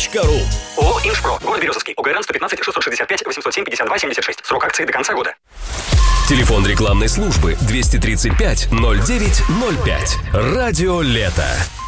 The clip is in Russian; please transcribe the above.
ООО «Инжпро». Город Березовский. УГРН 115 665 807 52 76. Срок акции до конца года. Телефон рекламной службы 235 09 05. Радио «Лето».